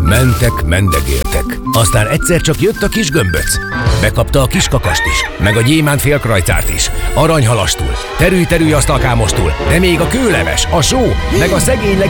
Mentek, mendegéltek. Aztán egyszer csak jött a kis gömböc. Bekapta a kis kakast is, meg a gyémánt félkrajcárt is, aranyhalastul, terű-terű asztalkámostul, de még a kőleves, a só, meg a szegény